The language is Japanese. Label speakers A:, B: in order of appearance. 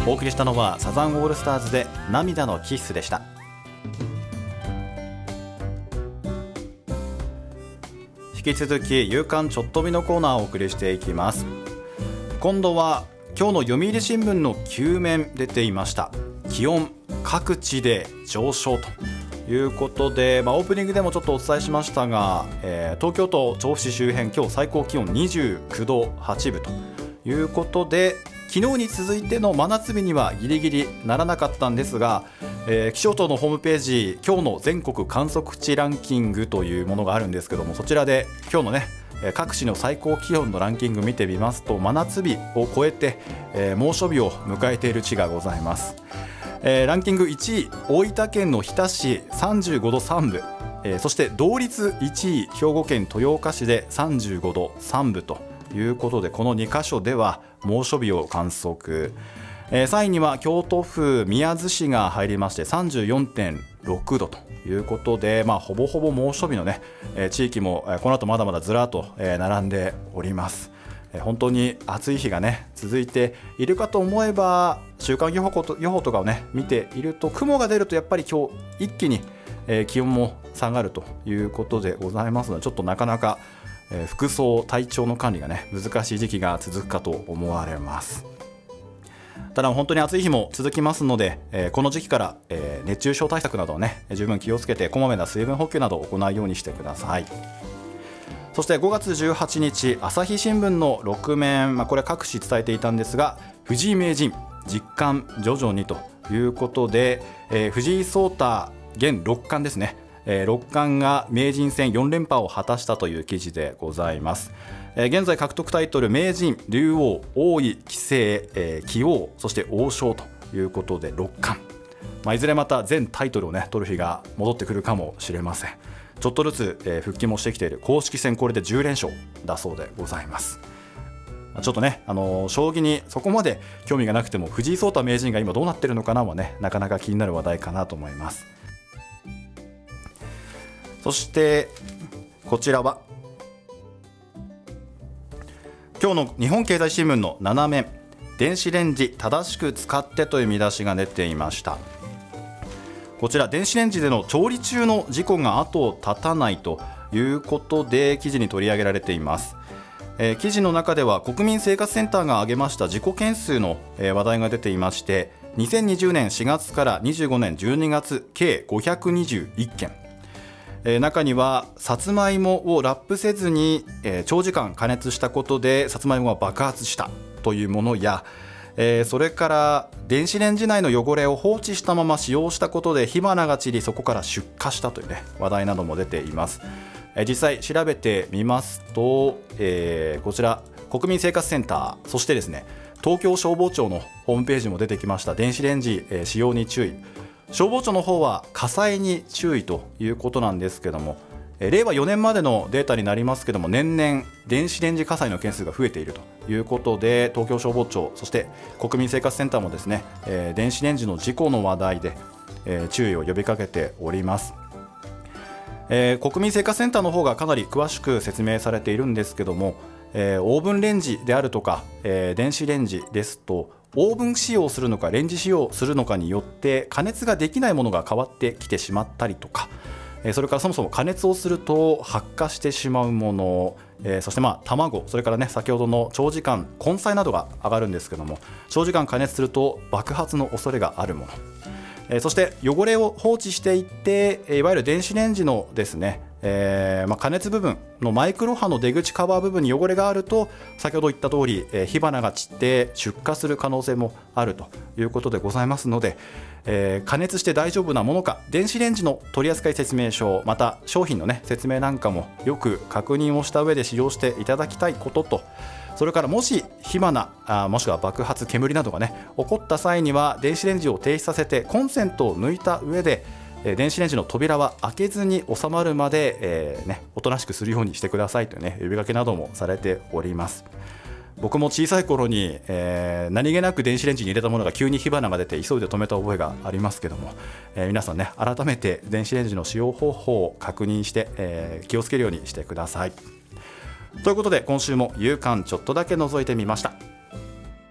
A: お送りしたのはサザンオールスターズで涙のキッスでした。引き続き夕刊ちょっとびのコーナーをお送りしていきます。今度は今日の読売新聞の9面出ていました。気温各地で上昇ということで、オープニングでもちょっとお伝えしましたが、東京都調布市周辺今日最高気温29度8分ということで、昨日に続いての真夏日にはギリギリならなかったんですが、気象庁のホームページ今日の全国観測地ランキングというものがあるんですけども、そちらで今日のね各地の最高気温のランキング見てみますと、真夏日を超えて、猛暑日を迎えている地がございます。ランキング1位大分県の日田市35度3分、そして同率1位兵庫県豊岡市で35度3分ということで、この2カ所では猛暑日を観測。3位には京都府宮津市が入りまして 34.6 度ということで、ほぼほぼ猛暑日の、地域もこの後まだまだずらっと並んでおります。本当に暑い日が続いているかと思えば、週間予報とかを見ていると、雲が出るとやっぱり今日一気に気温も下がるということでございますので、ちょっとなかなか服装体調の管理が難しい時期が続くかと思われます。ただ本当に暑い日も続きますので、この時期から、熱中症対策などを十分気をつけて、こまめな水分補給などを行うようにしてください。そして5月18日朝日新聞の6面、これ各紙伝えていたんですが、藤井名人実感徐々にということで、藤井聡太現六冠ですね、六冠が名人戦4連覇を果たしたという記事でございます。現在獲得タイトル名人、竜王、王位、棋聖、棋王、そして王将ということで六冠、いずれまた全タイトルを取る日が戻ってくるかもしれません。ちょっとずつ、復帰もしてきている公式戦、これで10連勝だそうでございます。ちょっと将棋にそこまで興味がなくても、藤井聡太名人が今どうなってるのかなはなかなか気になる話題かなと思います。そしてこちらは今日の日本経済新聞の7面、電子レンジ正しく使ってという見出しが出ていました。こちら電子レンジでの調理中の事故が後を絶たないということで記事に取り上げられています。記事の中では国民生活センターが挙げました事故件数の話題が出ていまして、2020年4月から25年12月計521件、中にはさつまいもをラップせずに長時間加熱したことでさつまいもが爆発したというものや、それから電子レンジ内の汚れを放置したまま使用したことで火花が散り、そこから出火したという話題なども出ています。実際調べてみますと、こちら国民生活センター、そしてですね東京消防庁のホームページも出てきました。電子レンジ、使用に注意。消防庁の方は火災に注意ということなんですけども、令和4年までのデータになりますけども、年々電子レンジ火災の件数が増えているということで、東京消防庁、そして国民生活センターもですね、電子レンジの事故の話題で、注意を呼びかけております。国民生活センターの方がかなり詳しく説明されているんですけども、オーブンレンジであるとか、電子レンジですと、オーブン使用するのかレンジ使用するのかによって加熱ができないものが変わってきてしまったりとか、それからそもそも加熱をすると発火してしまうもの、そして卵、それから先ほどの長時間根菜などが上がるんですけども、長時間加熱すると爆発の恐れがあるもの、そして汚れを放置していって、いわゆる電子レンジのですね、加熱部分のマイクロ波の出口カバー部分に汚れがあると、先ほど言った通り、火花が散って出火する可能性もあるということでございますので、加熱して大丈夫なものか、電子レンジの取扱説明書、また商品の説明なんかもよく確認をした上で使用していただきたいことと、それからもし火花もしくは爆発、煙などが起こった際には電子レンジを停止させてコンセントを抜いた上で、電子レンジの扉は開けずに収まるまで、おとなしくするようにしてくださいという呼びかけなどもされております。僕も小さい頃に、何気なく電子レンジに入れたものが急に火花が出て急いで止めた覚えがありますけども、皆さん改めて電子レンジの使用方法を確認して、気をつけるようにしてください。ということで今週も夕刊ちょっとだけ覗いてみました。